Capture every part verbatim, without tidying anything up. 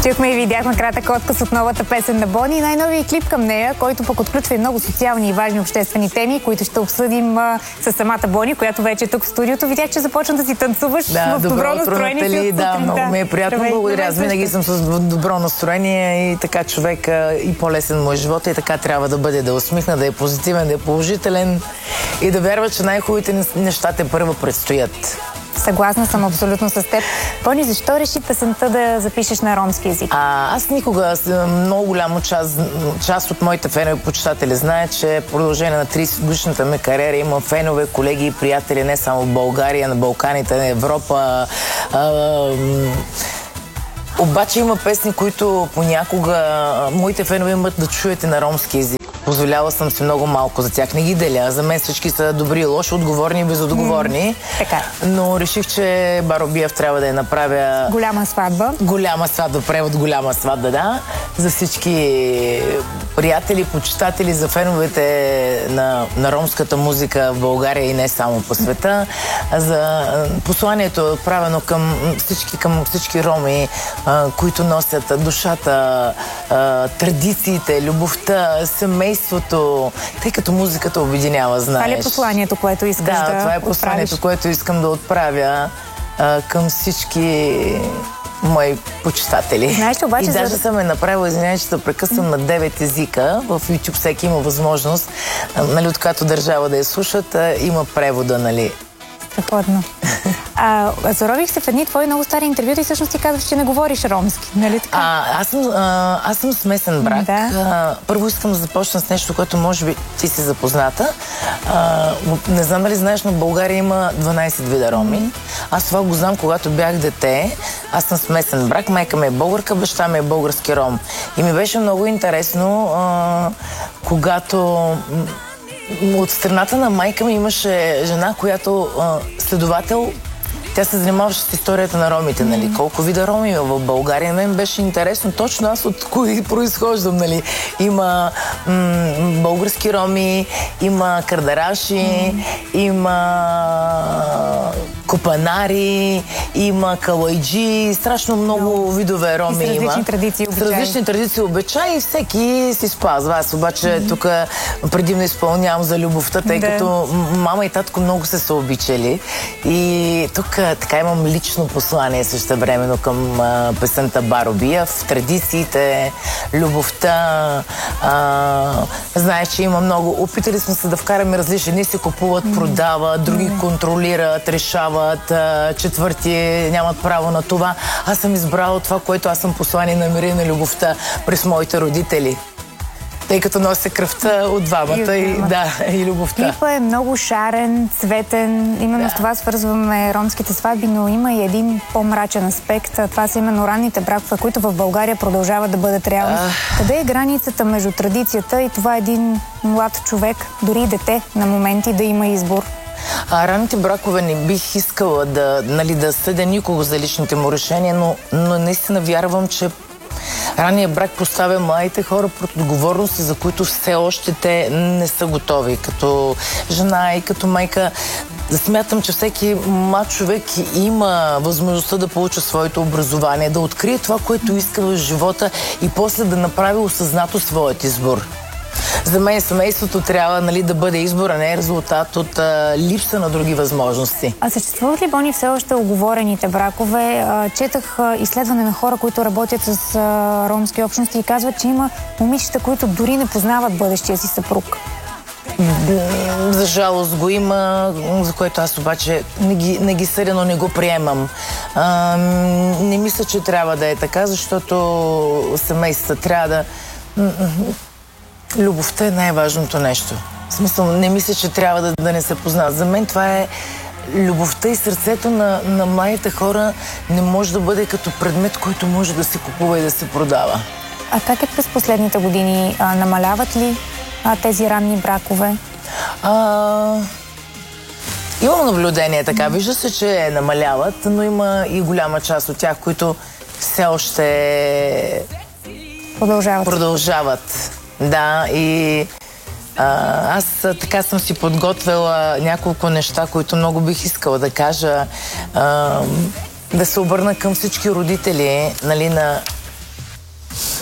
Чухме и видяхме кратък отказ от новата песен на Бони и най-новия клип към нея, който пък отключва и много социални и важни обществени теми, които ще обсъдим а, с самата Бони, която вече е тук в студиото. Видях, че започна да си танцуваш да, в добро, добро настроение. Натали, да, много ми е приятно. Здравей, благодаря. Аз винаги съм с добро настроение и така човек и по-лесен му е живота и така трябва да бъде, да е усмихна, да е позитивен, да е положителен и да вярва, че най-хубавите неща те първо предстоят. Съгласна съм абсолютно с теб. Бони, защо реши песента да запишеш на ромски език? А, аз никога, много голяма част, част от моите фенове почитатели знаят, че в продължение на трийсет годишната ми кариера имам фенове, колеги и приятели не само в България, на Балканите, на Европа. А, обаче има песни, които понякога моите фенове имат да чуете на ромски език. Позволяла съм си много малко за тях. Не ги деля. За мен всички са добри и лоши, отговорни и безотговорни. Mm, така. Но реших, че Баро Биев трябва да я направя... Голяма сватба. Голяма сватба, превод голяма сватба, да. За всички приятели, почитатели, за феновете на, на ромската музика в България и не само по света. За посланието е отправено към всички, към всички роми, а, които носят душата, а, традициите, любовта, семейството, тъй като музиката обединява, знаеш. Това ли е посланието, което искаш да, да, това е посланието, отправиш? което искам да отправя а, към всички мои почитатели. Знаеш, обаче, и даже за... съм е направила, извинявай, че да прекъсвам на девет езика. В YouTube всеки има възможност, нали, от която държава да я слушат, а, има превода, нали. Страхотно. А, зарових се в едни твои много стари интервюта и всъщност ти казваш, че не говориш ромски, нали така? А, аз, съм, а, аз съм смесен брак. Да. А, първо искам да започна с нещо, което може би ти си запозната. А, не знам дали знаеш, но в България има дванайсет вида роми. Mm-hmm. Аз това го знам, когато бях дете. Аз съм смесен брак. Майка ми е българка, баща ми е български ром. И ми беше много интересно, а, когато... От страната на майка ми имаше жена, която а, следовател, тя се занимаваше с историята на ромите, нали? Mm. Колко вида роми има в България. Мен беше интересно точно аз от кои произхождам, нали? Има м- български роми, има кърдараши, mm. има копанари, има калайджи, страшно много no. видове роми има. И с различни традиции, обичаи. С различни традиции, обичаи и всеки си спазва. Аз обаче mm. тук предимно изпълнявам за любовта, тъй да. като мама и татко много се са обичали. И тук така имам лично послание същевременно към а, песента Баро Биев, традициите, любовта. А, знаеш, че има много. Опитали сме се да вкараме различни. Едни се купуват, mm. продават, други mm. контролират, решават, а, четвърти нямат право на това. Аз съм избрала това, което аз съм послание на мира и на любовта през моите родители. Тъй като нося кръвта от двамата и, и, да, и любовта. Клипът е много шарен, цветен. Именно да. с това свързваме ромските сватби, но има и един по-мрачен аспект. Това са именно ранните бракове, които в България продължават да бъдат реални. А... Къде е границата между традицията и това един млад човек, дори дете на моменти, да има избор? А, ранните бракове не бих искала да, нали, да съдя никого за личните му решения, но, но наистина вярвам, че ранният брак поставя младите хора пред отговорности, за които все още те не са готови. Като жена и като майка, смятам, че всеки млад човек има възможността да получи своето образование, да открие това, което иска в живота и после да направи осъзнато своят избор. За мен семейството трябва, нали, да бъде избор, а не резултат от а, липса на други възможности. А съществуват ли, Бони, все още оговорените бракове? А, четах а, изследване на хора, които работят с а, ромски общности и казват, че има момичета, които дори не познават бъдещия си съпруг. За жалост го има, за което аз обаче не ги, не ги съдя, но не го приемам. А, не мисля, че трябва да е така, защото семействата трябва да... Любовта е най-важното нещо. В смисъл, не мисля, че трябва да, да не се познават. За мен това е любовта и сърцето на, на младите хора не може да бъде като предмет, който може да се купува и да се продава. А как е през последните години? А, намаляват ли а, тези ранни бракове? А, имам наблюдение така. Вижда се, че намаляват, но има и голяма част от тях, които все още продължават. продължават. Да, и а, аз така съм си подготвила няколко неща, които много бих искала да кажа. А, да се обърна към всички родители, нали, на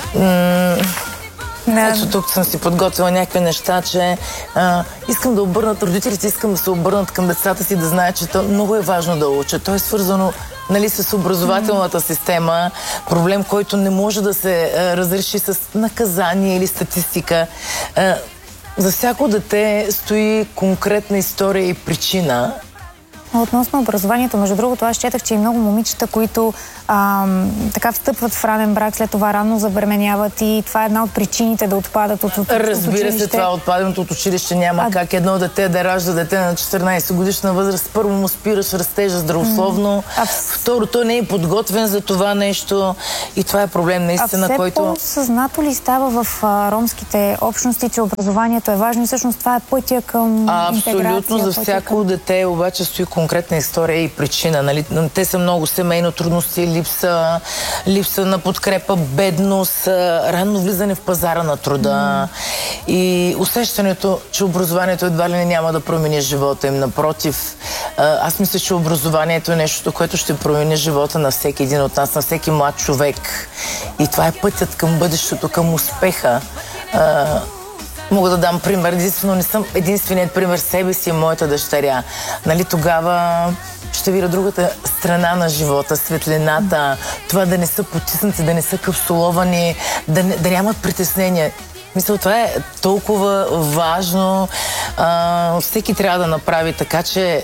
Да. Ето тук съм си подготвила някакви неща, че а, искам да обърнат, родителите искам да се обърнат към децата си, да знаят, че то много е важно да учат. То е свързано, нали, с образователната система, проблем, който не може да се а, разреши с наказание или статистика. А, за всяко дете стои конкретна история и причина. Относно образованието, между другото, аз четах, че и много момичета, които ам, така встъпват в ранен брак, след това рано забременяват и това е една от причините да отпадат от, от, Разбира от училище. се, това отпадането от училище няма а... как едно дете да ражда дете на четиринайсет годишна възраст. Първо му спираш растежа здравословно, а... второ, той не е подготвен за това нещо и това е проблем наистина, а все който... по-съзнато ли става в а, ромските общности, че образованието е важно и всъщност това е пътя към интеграция? Абсолютно, за всяко към... дете обаче стои конкретна история и причина. Нали? Те са много семейно трудности, липса, липса на подкрепа, бедност, ранно влизане в пазара на труда mm. и усещането, че образованието едва ли не няма да промени живота им. Напротив, аз мисля, че образованието е нещо, което ще промени живота на всеки един от нас, на всеки млад човек. И това е пътят към бъдещето, към успеха. Мога да дам пример, единствено не съм единственият пример, себе си и моята дъщеря. Нали, тогава ще видя другата страна на живота, светлината, това да не са потиснати, да не са капсуловани, да, не, да нямат притеснения. Мисля, това е толкова важно. А, всеки трябва да направи така, че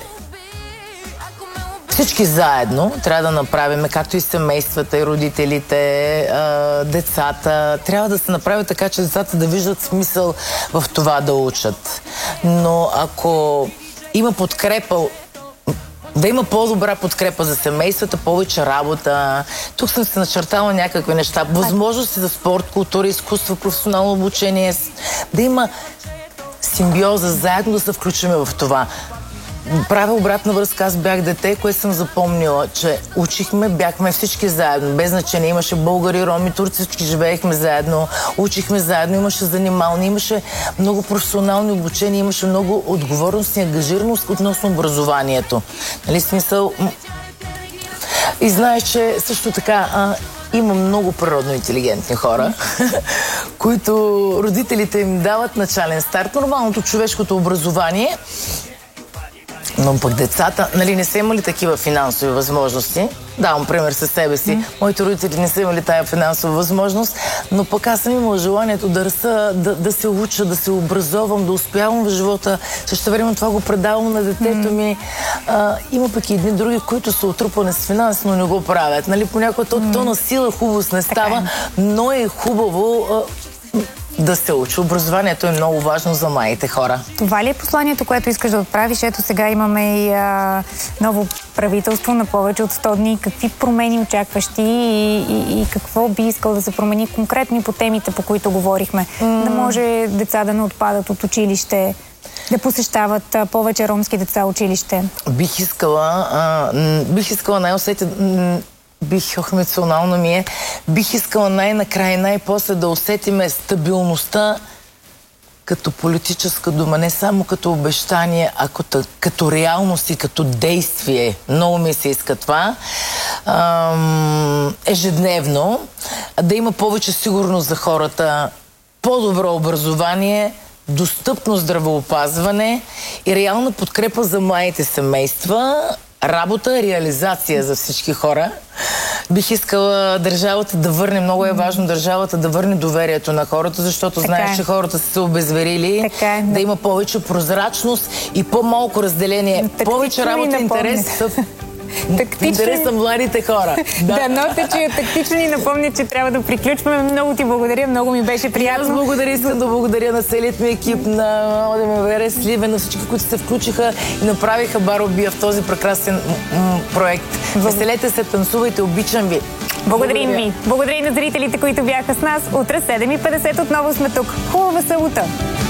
всички заедно трябва да направим, както и семействата, и родителите, децата. Трябва да се направи така, че децата да виждат смисъл в това да учат. Но ако има подкрепа, да има по-добра подкрепа за семействата, повече работа. Тук съм се начертала някакви неща. Възможности за спорт, култура, изкуство, професионално обучение. Да има симбиоза, заедно да се включим в това. Правя обратна връзка, аз бях дете, което съм запомнила, че учихме, бяхме всички заедно, без значение. Имаше българи, роми, турци, всички живеехме заедно, учихме заедно, имаше занимални, имаше много професионални обучения, имаше много отговорност и ангажираност относно образованието. Нали, смисъл? И знаеш, че също така а, има много природно интелигентни хора, които родителите им дават начален старт, нормалното човешкото образование. Но пък децата, нали, не са имали такива финансови възможности. Давам пример със себе си. Mm. Моите родители не са имали тая финансова възможност, но пък аз съм имала желанието да ръса, да, да се уча, да се образовам, да успявам в живота. Също време това го предавам на детето mm. ми. А, има пък и едни други, които са отрупани с финанси, но не го правят. Нали, понякога mm. то на сила хубавост не става, но е хубаво а, да се учи. Образованието е много важно за младите хора. Това ли е посланието, което искаш да отправиш? Ето сега имаме и а, ново правителство на повече от сто дни. Какви промени очакваш ти и, и, и какво би искал да се промени конкретно по темите, по които говорихме? Mm. Да може деца да не отпадат от училище, да посещават а, повече ромски деца училище? Бих искала, а, бих искала най-усетен... Бих, емоционално ми е, бих искала най-накрая, най-после да усетиме стабилността като политическа дума, не само като обещание, а като, като реалност и като действие. Много ми се иска това. Ам, ежедневно. Да има повече сигурност за хората, по-добро образование, достъпно здравеопазване и реална подкрепа за младите семейства, работа, реализация за всички хора. Бих искала държавата да върне, много е важно държавата да върне доверието на хората, защото така знаеш, е. че хората са се обезверили, е, да. да има повече прозрачност и по-малко разделение, тактично повече работа, интерес. Тактични... Интерес на младите хора. Да, да, но те, че тактично ни напомня, че трябва да приключваме. Много ти благодаря, много ми беше приятно. Аз благодаря, искам да благодаря на целият ми екип, на ОДМВР, Сливен, на всички, които се включиха и направиха Баробия в този прекрасен проект. Веселете се, танцувайте, обичам ви. Благодарим ви. Благодаря и на зрителите, които бяха с нас. Утре седем и петдесет отново сме тук. Хубава събота!